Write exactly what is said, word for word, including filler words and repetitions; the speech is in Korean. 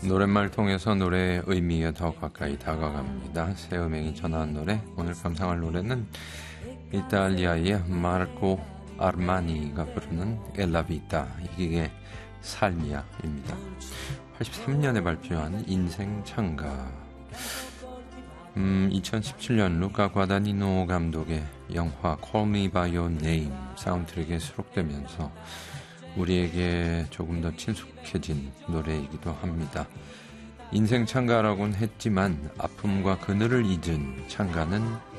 노랫말 통해서 노래의 의미에 더 가까이 다가갑니다. 새음행이 전하는 노래. 오늘 감상할 노래는 이탈리아의 마르코 아르마니가 부르는 엘라비타, 이게 삶이야입니다. 팔십삼 년에 발표한 인생 찬가. 음, 이천십칠 년 루카 과다니노 감독의 영화 Call Me By Your Name 사운드트랙에 수록되면서 우리에게 조금 더 친숙해진 노래이기도 합니다. 인생 찬가라고는 했지만 아픔과 그늘을 잊은 찬가는